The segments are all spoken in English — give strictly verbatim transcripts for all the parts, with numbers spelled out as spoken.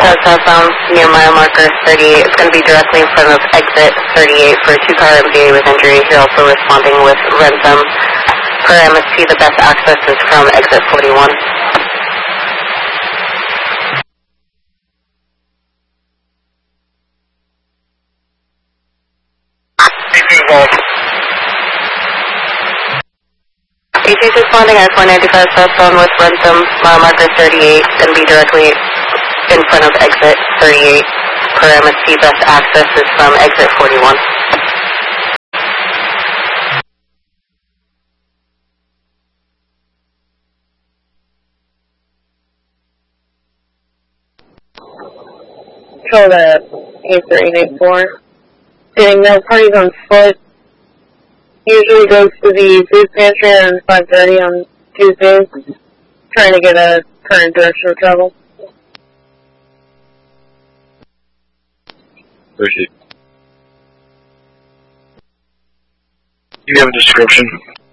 South southbound near mile marker thirty-eight. It's going to be directly in front of exit thirty-eight for a two-car M V A with injury. You're also responding with Rentham. Per M S P, the best access is from exit forty-one. A T is responding at four ninety-five southbound with Rentham, mile marker thirty-eight, and be directly in front of exit thirty-eight. Per M S P, best access is from exit forty-one. Control that eight three eight four. Getting no parties on foot. Usually goes to the food pantry on five thirty on Tuesdays. Trying to get a current direction of travel. Appreciate it. Do you have a description?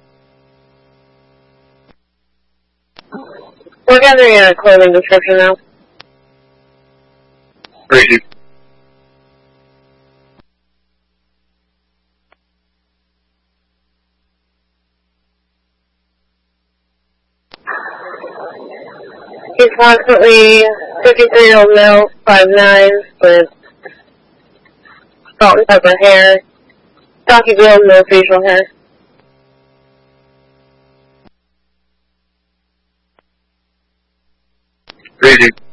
We're gathering a clothing description now. Appreciate it. He's approximately fifty-three-year-old male, five nine, with salt and pepper hair, stocky build, no facial hair. Appreciate it.